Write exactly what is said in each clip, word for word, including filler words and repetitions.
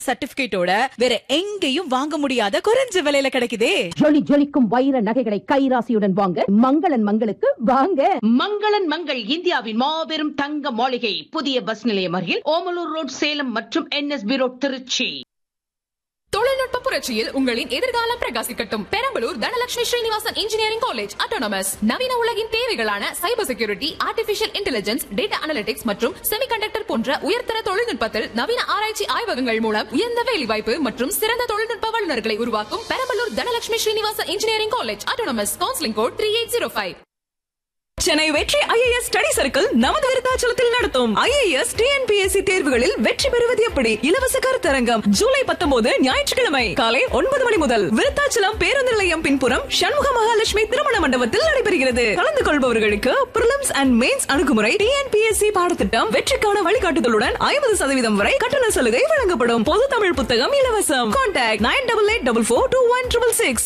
சர்டிபிகேட்டோட வேற எங்கேயும் வாங்க முடியாத குறைஞ்ச விலையில கிடைக்குதே. ஜொலி ஜொலிக்கும் வைர நகைகளை கைராசியுடன் வாங்க மங்களன் மங்களுக்கு வாங்க. மங்களன் மங்கள் இந்தியாவின் மாபெரும் தங்க மாளிகை, புதிய பஸ் நிலையம் அருகில் ஓமலூர் ரோட் சேலம் மற்றும் என்எஸ்பி ரோட் திருச்சி. தொழில்நுட்ப புரட்சியில் உங்களின் எதிர்காலம் பிரகாசிக்கட்டும். Perambalur Dhanalakshmi Srinivasan engineering college autonomous நவீன உலகின் தேவைகளான cyber security, artificial intelligence, data analytics மற்றும் செமிகண்டக்டர் போன்ற உயர்தர தொழில்நுட்பத்தில் நவீன ஆராய்ச்சி ஆய்வகங்கள் மூலம் உயர்ந்த வேலைவாய்ப்பு மற்றும் சிறந்த தொழில்நுட்ப வல்லுநர்களை உருவாக்கும் Perambalur Dhanalakshmi Srinivasan engineering college autonomous. Counselling code three eight zero five. Chennai வெற்றி ஐஏஎஸ் ஸ்டடி சர்க்கிள் நமது விருத்தாச்சலத்தில் நடத்தும் ஐஏஎஸ் டிஎன்பிஎஸ்சி தேர்வுகளில் வெற்றி பெறுவது எப்படி இலவச கருத்தரங்கம் ஜூலை பத்தொன்பது ஞாயிற்றுக்கிழமை காலை ஒன்பது மணி முதல் விருத்தாச்சலம் பேருந்து நிலையம் பின்புறம் சண்முக மகாலட்சுமி திருமண மண்டபத்தில் நடைபெறுகிறது. கலந்து கொள்பவர்களுக்கு பிரிலிம்ஸ் அண்ட் மெயின்ஸ் அணுகுமுறை, டிஎன்பிஎஸ்சி பாடத்திட்டம், வெற்றிக்கான வழிகாட்டுதலுடன் ஐம்பது சதவீதம் வரை கட்டண சலுகை வழங்கப்படும். பொது தமிழ் புத்தகம் இலவசம். Contact nine double eight double four two one triple six.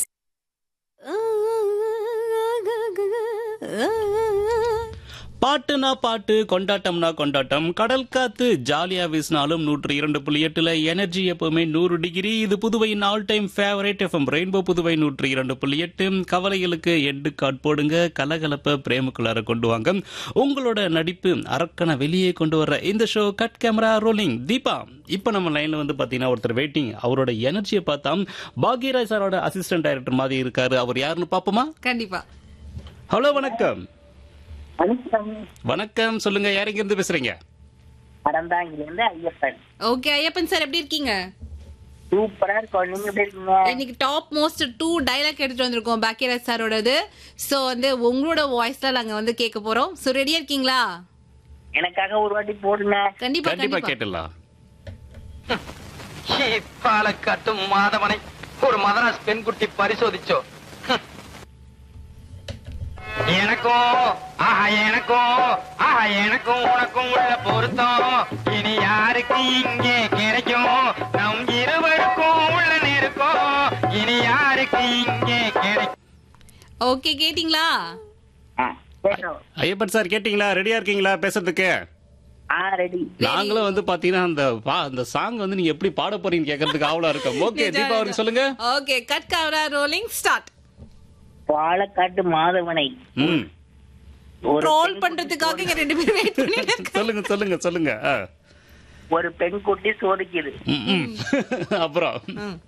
பாட்டுனா பாட்டு, கொண்டாட்டம்னா கொண்டாட்டம், கடல் காத்து ஜாலியா வீசினாலும் நூற்றி இரண்டு புள்ளி எட்டுல எனர்ஜி எப்பவுமே நூறு டிகிரி. இது புதுவையின் all time favourite FM rainbow Puduvai நூற்றி இரண்டு புள்ளி எட்டு. கவலைகளுக்கு எண்டு காட் போடுங்க, கலகலப்ப பிரேமுக்குள்ளார கொண்டு வாங்க. உங்களோட நடிப்பு அரக்கனை வெளியே கொண்டு வர்ற இந்த show cut camera rolling. Deepa, இப்ப நம்ம லைன்ல வந்து பாத்தீங்கன்னா ஒருத்தர் வெயிட்டிங். அவரோட எனர்ஜியை பார்த்தா பாக்யராஜ் சாரோட அசிஸ்டன்ட் டைரக்டர் மாதிரி இருக்காரு. அவர் யாருன்னு பாப்போமா? கண்டிப்பா. ஹலோ, வணக்கம். வணக்கம். வணக்கம், சொல்லுங்க, யார் இங்க இருந்து பேசுறீங்க? அறந்தாங்கிலிருந்து ஐயப்பன். ஓகே ஐயப்பன் சார், எப்படி இருக்கீங்க? சூப்பரா இருக்கும். நீங்க எப்படி இருக்கீங்க? இன்னைக்கு டாப் மோஸ்ட் டூ டைலாக் எடுத்துட்டு வந்திருக்கோம் பாக்கியராஜ் சாரோடது. சோ வந்து உங்களோட வாய்ஸ்ல நாங்க வந்து கேட்க போறோம். சோ ரெடியா இருக்கீங்களா? எனக்காக ஒரு வாட்டி போடுங்க. கண்டிப்பா கண்டிப்பா கண்டிப்பா கேட்டலாம். பாலக்காட்டும் மாதவனை ஒரு மதராஸ் பெண்குட்டி பரிசோதிச்சோ. எனக்கும் ஆஹா எனக்கும் ஆஹா எனக்கும் உனக்கும் உள்ள பொருத்தம் இனி யாருக்கு இங்கே கிடைக்கும்? நம் இருவருக்கும் உள்ள நெருக்கம் இனி யாருக்கு இங்கே கிடைக்கும்? ஓகே, கேட்டிங்களா? ஆ, கேட்டோம். ஐயப்பன் சார், கேட்டீங்களா? ரெடியா இருக்கீங்களா பேசுறதுக்கு? ஆ, ரெடி. நாங்களும் வந்து பாத்தீங்கன்னா அந்த பா- அந்த சாங் வந்து நீங்க எப்படி பாட போறீங்க கேட்கறதுக்கு ஆவலா இருக்கோம். ஓகே தீபா, அவருக்கு சொல்லுங்க. Okay, cut camera rolling start. பாலக்காட்டு மாதவனை ம், ஒரு ட்ரோல் பெண் பண்றதுக்காக இங்க ரெண்டு பேரும் வெயிட் பண்ணிட்டு இருக்காங்க. சொல்லுங்க சொல்லுங்க சொல்லுங்க. ஆ. ஒரு பெண் குட்டி சோதிக்குது. ம், ம். அப்புறம்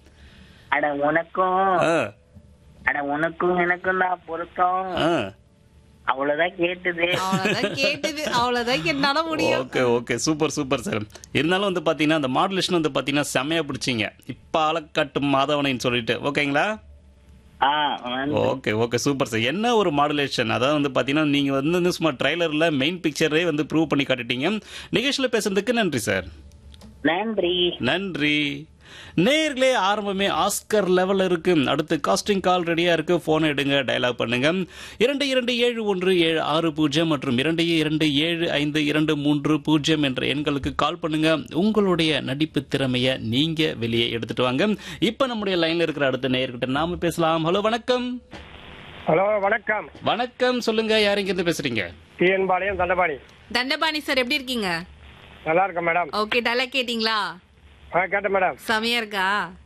அட உனக்கும் ஆ, அட உனக்கும் எனக்கும் தான் பொருத்தம். ஆ. அவ்வளவுதான் கேட்டுது. அவ்வளவுதான் கேட்டது, அவ்வளவுதான் என்னால முடியும். Okay okay, super super sir. இருந்தாலும் வந்து பாத்தீங்கன்னா அந்த மாடுலேஷன் வந்து பாத்தீங்கன்னா செம்மையா பிடிச்சிங்க. இப்ப ஆளக்காட்டும் மாதவனைன்னு சொல்லிட்டு ஓகேங்களா? ஆ, வந்து ஓகே ஓகே, சூப்பர் சார். என்ன ஒரு மாடுலேஷன்! அதாவது வந்து பாத்தீங்கன்னா நீங்க வந்து சும்மா ட்ரைலர்ல மெயின் பிக்சரே வந்து ப்ரூவ் பண்ணி காட்டிட்டீங்க. நிகழ்ச்சியில பேசுறதுக்கு நன்றி சார். நன்றி. நன்றி. நேர்களே, ஆரம்பமே ஆஸ்கர் லெவல் இருக்கு. அடுத்து காஸ்டிங் கால் ரெடியா இருக்கு. போன் எடுங்க, டயலாக் பண்ணுங்க. இரண்டு இரண்டு ஏழு ஒன்று ஏழு ஆறு பூஜ்ஜியம் மற்றும் இரண்டு இரண்டு ஏழு ஐந்து இரண்டு மூன்று பூஜ்ஜியம் என்ற எண்களுக்கு கால் பண்ணுங்க. உங்களுடைய நடிப்பு திறமைய நீங்க வெளியே எடுத்துட்டு வாங்க. இப்ப நம்முடைய லைன்ல இருக்கிற அடுத்த நேயர்கிட்ட நாம பேசலாம். ஹலோ, வணக்கம். ஹலோ, வணக்கம். வணக்கம், சொல்லுங்க, யார் இங்க இருந்து பேசுறீங்க? டிஎன் பாளையம் தண்டபாணி. தண்டபாணி சார், எப்படி இருக்கீங்க? நல்லா இருக்கேன் மேடம். ஓகே, டைலாக் கேட்டிங்களா? ஆ, கேட்டேன் மேடம். செமையா இருக்கா?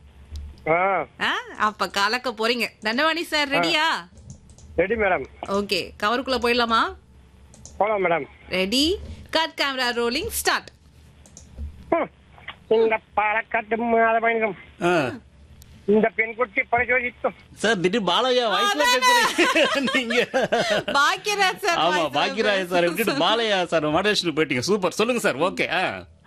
ஆ, ஆ, அப்ப கலக்க போறீங்க. தண்டபாணி சார், ரெடியா? Ready madam. ஓகே, கவருக்குள்ள போயிடலாமா? போலாம் madam. Ready, cut camera rolling start. ஹம். இந்த பாலக்காட்டு மாதவனிடம் ஆ. இந்த பெண் குட்டி பரிசோதித்தோம். சார், திடீர் பாலையா வாய்ஸ்ல பேசுறீங்க நீங்க. பாக்கியராஜ் சார். ஆமா, பாக்கியராஜ் சார் விட்டுட்டு பாலையா சார் மாடலேஷன் போயிட்டீங்க. சூப்பர், சொல்லுங்க சார். ஓகே. ஆ.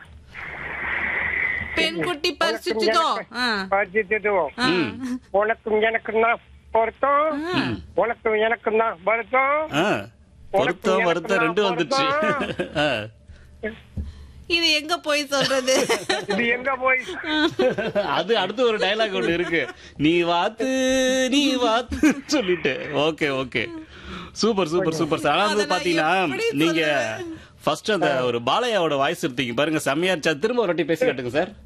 பெண் குட்டி பரிசுச்சுதோ. பரிசுத்துவோம். உனக்கும் எனக்கும் தான் பொருத்தம். உனக்கும் எனக்கும் தான் பொருத்தம். ஆ. பொருத்தம் வருத்தம் ரெண்டும் வந்துச்சு. ஆ. இது எங்க போய் சொல்றது? இது எங்க போய் அது அடுத்து ஒரு டயலாக் ஒன்று இருக்கு. நீ வாத்து நீ வாத்து சொல்லிட்டு. Okay okay, super super super sir. ஆனா வந்து பாத்தீங்கன்னா நீங்க ஃபர்ஸ்ட் அந்த ஒரு பாலையாவோட வாய்ஸ் எடுத்தீங்க பாருங்க, செம்மையா இருந்துச்சு. திரும்ப ஒரு வாட்டி பேசி காட்டுங்க சார்.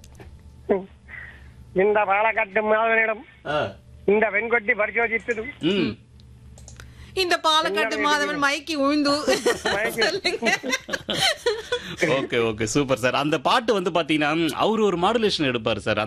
இந்த பாலக்காட்டு மாதவனிடம் ஆ. இந்த பெண் குட்டி பரிசோதித்தது. ம். இந்த பாலக்காட்டு மாதவன் மைக்கி உழுந்து ஓகே ஓகே சூப்பர் சார். அந்த பாட்டு வந்து பாத்தீங்கன்னா அவரு ஒரு மாடுலேஷன் எடுப்பாரு சார்.